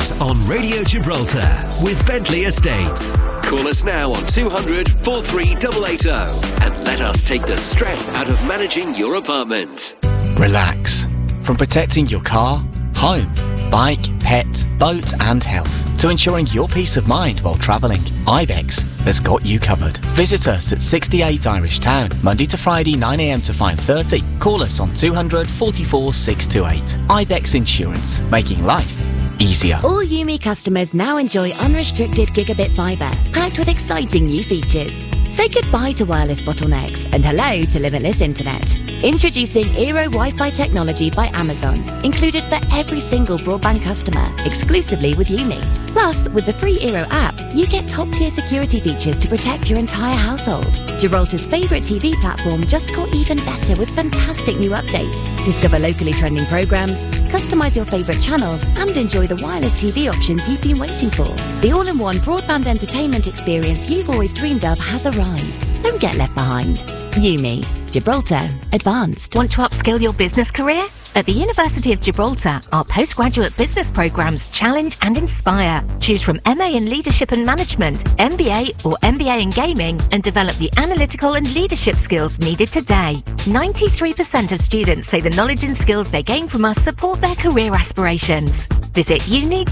Mornings on Radio Gibraltar with Bentley Estates. Call us now on 200 43880 and let us take the stress out of managing your apartment. Relax. From protecting your car, home, bike, pet, boat and health to ensuring your peace of mind while travelling, Ibex has got you covered. Visit us at 68 Irish Town, Monday to Friday 9am to 5:30. Call us on 200 44 628. Ibex Insurance, making life easier. All Yumi customers now enjoy unrestricted gigabit fibre, packed with exciting new features. Say goodbye to wireless bottlenecks and hello to limitless internet. Introducing Eero Wi-Fi technology by Amazon, included for every single broadband customer, exclusively with Yumi. Plus, with the free Eero app, you get top-tier security features to protect your entire household. Gibraltar's favourite TV platform just got even better with fantastic new updates. Discover locally trending programmes, customise your favourite channels, and enjoy the wireless TV options you've been waiting for. The all-in-one broadband entertainment experience you've always dreamed of has arrived. Don't get left behind. Yumi. Gibraltar Advanced. Want to upskill your business career? At the University of Gibraltar, our postgraduate business programmes challenge and inspire. Choose from MA in Leadership and Management, MBA or MBA in Gaming, and develop the analytical and leadership skills needed today. 93% of students say the knowledge and skills they gain from us support their career aspirations. Visit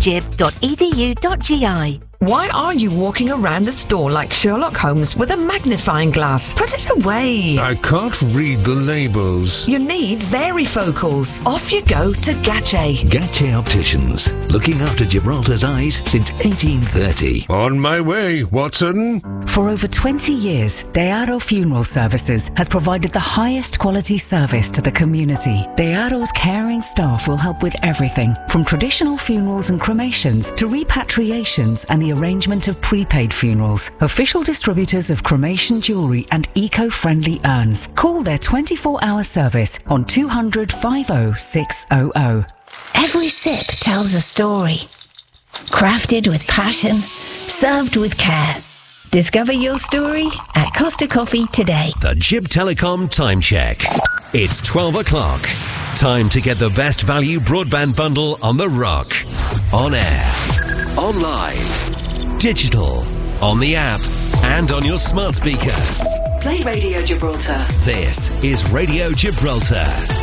unigib.edu.gi. Why are you walking around the store like Sherlock Holmes with a magnifying glass? Put it away. I can't read the labels. You need varifocals. Off you go to Gache. Gache Opticians, looking after Gibraltar's eyes since 1830. On my way, Watson. For over 20 years, Dearo Funeral Services has provided the highest quality service to the community. Dearo's caring staff will help with everything from traditional funerals and cremations to repatriations and the arrangement of prepaid funerals. Official distributors of cremation jewellery and eco-friendly urns. Call their 24-hour service on 200 50600. Every sip tells a story. Crafted with passion, served with care. Discover your story at Costa Coffee today. The Gib Telecom Time Check. It's 12 o'clock. Time to get the best value broadband bundle on the rock. On air, online, digital, on the app, and on your smart speaker. Play Radio Gibraltar. This is Radio Gibraltar.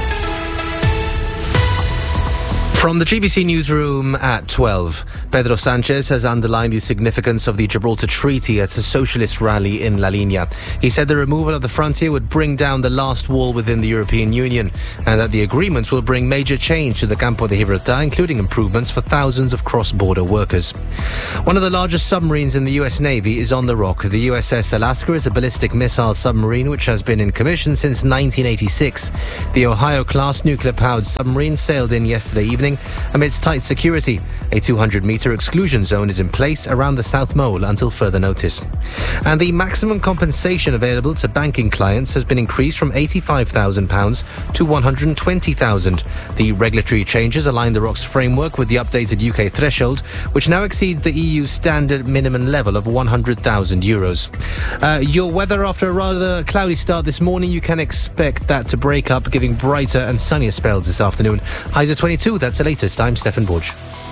From the GBC newsroom at 12, Pedro Sanchez has underlined the significance of the Gibraltar Treaty at a socialist rally in La Línea. He said the removal of the frontier would bring down the last wall within the European Union and that the agreement will bring major change to the Campo de Gibraltar, including improvements for thousands of cross-border workers. One of the largest submarines in the US Navy is on the rock. The USS Alaska is a ballistic missile submarine which has been in commission since 1986. The Ohio-class nuclear-powered submarine sailed in yesterday evening amidst tight security. A 200-metre exclusion zone is in place around the South Mole until further notice. And the maximum compensation available to banking clients has been increased from £85,000 to £120,000. The regulatory changes align the ROC's framework with the updated UK threshold, which now exceeds the EU standard minimum level of €100,000. Your weather after a rather cloudy start this morning, you can expect that to break up, giving brighter and sunnier spells this afternoon. Highs at 22, that's the latest. I'm Stefan Borg.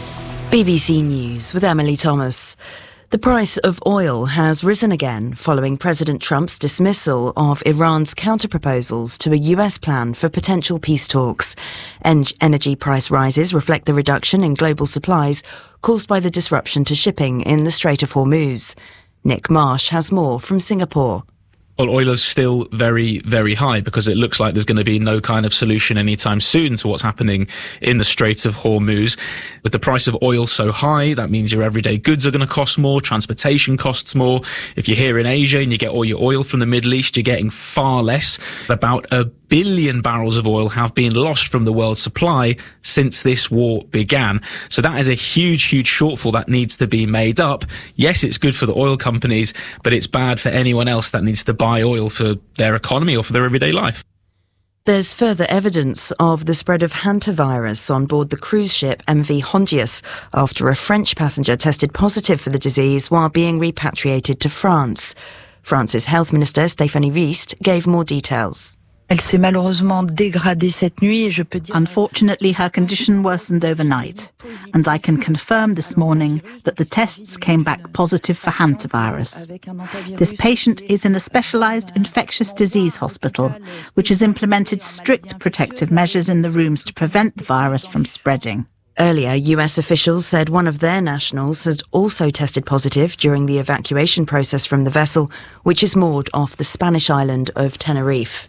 BBC News with Emily Thomas. The price of oil has risen again following President Trump's dismissal of Iran's counter-proposals to a US plan for potential peace talks. Energy price rises reflect the reduction in global supplies caused by the disruption to shipping in the Strait of Hormuz. Nick Marsh has more from Singapore. Well, oil is still very, very high because it looks like there's going to be no kind of solution anytime soon to what's happening in the Strait of Hormuz. With the price of oil so high, that means your everyday goods are going to cost more, transportation costs more. If you're here in Asia and you get all your oil from the Middle East, you're getting far less. About 1 billion barrels of oil have been lost from the world's supply since this war began. So that is a huge, huge shortfall that needs to be made up. Yes, it's good for the oil companies, but it's bad for anyone else that needs to buy oil for their economy or for their everyday life. There's further evidence of the spread of hantavirus on board the cruise ship MV Hondius after a French passenger tested positive for the disease while being repatriated to France. France's Health Minister Stéphanie Rist gave more details. Elle s'est malheureusement dégradée cette nuit et je peux dire... Unfortunately, her condition worsened overnight, and I can confirm this morning that the tests came back positive for hantavirus. This patient is in a specialised infectious disease hospital, which has implemented strict protective measures in the rooms to prevent the virus from spreading. Earlier, US officials said one of their nationals had also tested positive during the evacuation process from the vessel, which is moored off the Spanish island of Tenerife.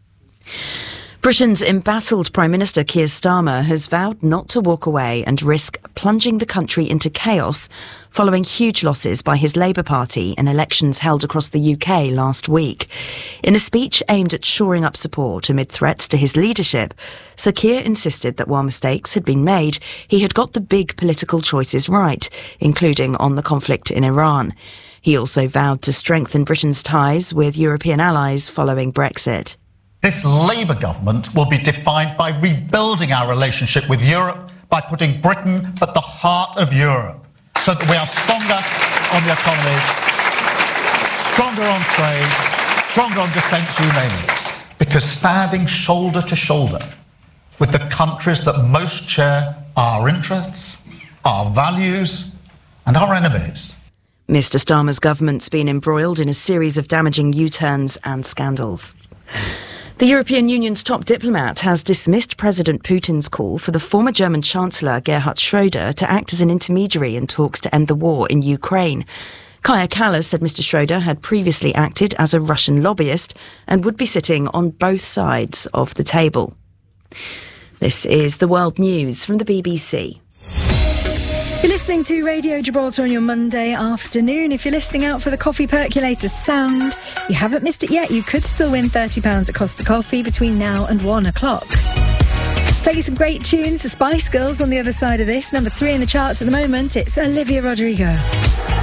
Britain's embattled Prime Minister Keir Starmer has vowed not to walk away and risk plunging the country into chaos following huge losses by his Labour Party in elections held across the UK last week. In a speech aimed at shoring up support amid threats to his leadership, Sir Keir insisted that while mistakes had been made, he had got the big political choices right, including on the conflict in Iran. He also vowed to strengthen Britain's ties with European allies following Brexit. This Labour government will be defined by rebuilding our relationship with Europe, by putting Britain at the heart of Europe, so that we are stronger on the economy, stronger on trade, stronger on defence, you name it. Because standing shoulder to shoulder with the countries that most share our interests, our values, and our enemies. Mr. Starmer's government's been embroiled in a series of damaging U-turns and scandals. The European Union's top diplomat has dismissed President Putin's call for the former German Chancellor Gerhard Schröder to act as an intermediary in talks to end the war in Ukraine. Kaja Kallas said Mr. Schröder had previously acted as a Russian lobbyist and would be sitting on both sides of the table. This is the World News from the BBC. You're listening to Radio Gibraltar on your Monday afternoon. If you're listening out for the Coffee Percolator sound, you haven't missed it yet. You could still win £30 at Costa Coffee between now and 1 o'clock. Play some great tunes. The Spice Girls on the other side of this. Number 3 in the charts at the moment. It's Olivia Rodrigo.